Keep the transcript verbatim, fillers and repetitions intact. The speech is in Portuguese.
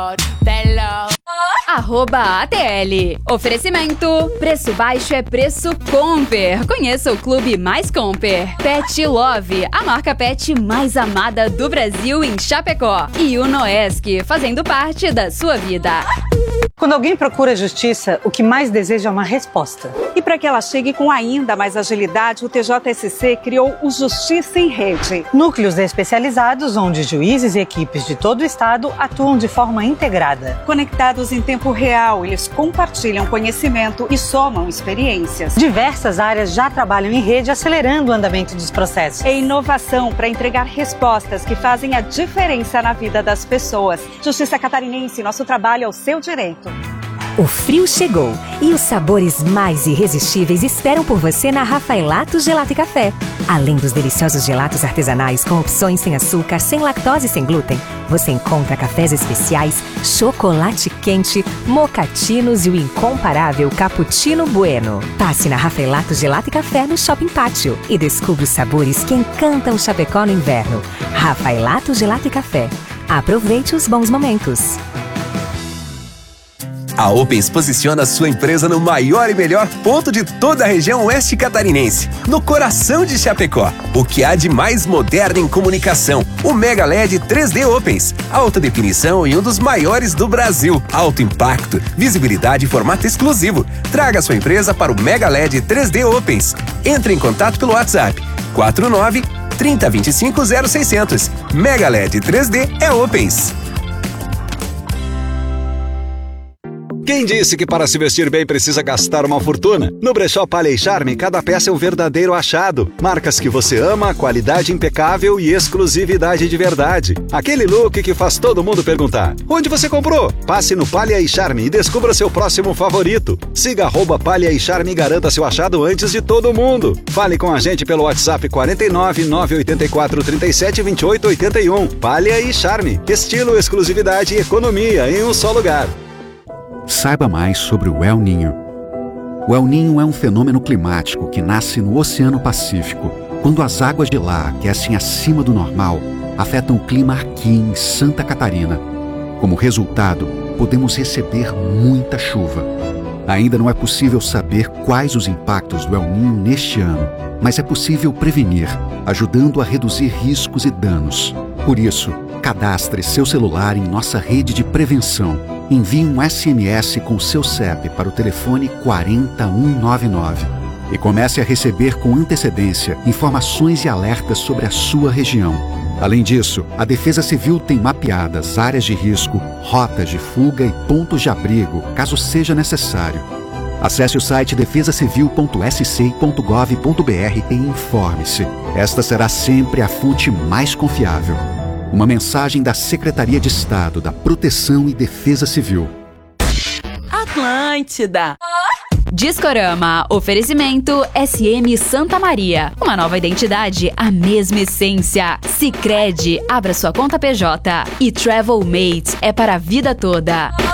Arroba A T L. Oferecimento. Preço baixo é preço Comper. Conheça o clube mais Comper. Pet Love, a marca pet mais amada do Brasil em Chapecó. E o Noesc, fazendo parte da sua vida. Quando alguém procura justiça, o que mais deseja é uma resposta. E para que ela chegue com ainda mais agilidade, o T J S C criou o Justiça em Rede. Núcleos especializados onde juízes e equipes de todo o estado atuam de forma integrada. Conectados em tempo real, eles compartilham conhecimento e somam experiências. Diversas áreas já trabalham em rede, acelerando o andamento dos processos. É inovação para entregar respostas que fazem a diferença na vida das pessoas. Justiça Catarinense, nosso trabalho é o seu direito. O frio chegou e os sabores mais irresistíveis esperam por você na Rafaelato Gelato e Café. Além dos deliciosos gelatos artesanais com opções sem açúcar, sem lactose e sem glúten, você encontra cafés especiais, chocolate quente, mocatinos e o incomparável Cappuccino Bueno. Passe na Rafaelato Gelato e Café no Shopping Pátio e descubra os sabores que encantam Chapecó no inverno. Rafaelato Gelato e Café. Aproveite os bons momentos. A Opens posiciona sua empresa no maior e melhor ponto de toda a região oeste catarinense, no coração de Chapecó. O que há de mais moderno em comunicação? O Mega L E D três D Opens. Alta definição e um dos maiores do Brasil. Alto impacto, visibilidade e formato exclusivo. Traga sua empresa para o Mega L E D três D Opens. Entre em contato pelo WhatsApp quatro nove, trinta, vinte e cinco, zero seiscentos. Mega L E D três D é Opens. Quem disse que para se vestir bem precisa gastar uma fortuna? No Brechó Palha e Charme, cada peça é um verdadeiro achado. Marcas que você ama, qualidade impecável e exclusividade de verdade. Aquele look que faz todo mundo perguntar: onde você comprou? Passe no Palha e Charme e descubra seu próximo favorito. Siga arroba Palha e Charme e garanta seu achado antes de todo mundo. Fale com a gente pelo WhatsApp quarenta e nove, nove oito quatro, trinta e sete, vinte e oito, oitenta e um. Palha e Charme. Estilo, exclusividade e economia em um só lugar. Saiba mais sobre o El Niño. O El Niño é um fenômeno climático que nasce no Oceano Pacífico, quando as águas de lá aquecem acima do normal, afetam o clima aqui em Santa Catarina. Como resultado, podemos receber muita chuva. Ainda não é possível saber quais os impactos do El Niño neste ano, mas é possível prevenir, ajudando a reduzir riscos e danos. Por isso, cadastre seu celular em nossa rede de prevenção. Envie um S M S com seu C E P para o telefone quatro zero um nove nove e comece a receber com antecedência informações e alertas sobre a sua região. Além disso, a Defesa Civil tem mapeadas áreas de risco, rotas de fuga e pontos de abrigo, caso seja necessário. Acesse o site defesa civil ponto s c ponto gov ponto b r e informe-se. Esta será sempre a fonte mais confiável. Uma mensagem da Secretaria de Estado da Proteção e Defesa Civil. Atlântida. Discorama, oferecimento S M Santa Maria. Uma nova identidade, a mesma essência. Sicredi, abra sua conta P J. E Travel Mate é para a vida toda.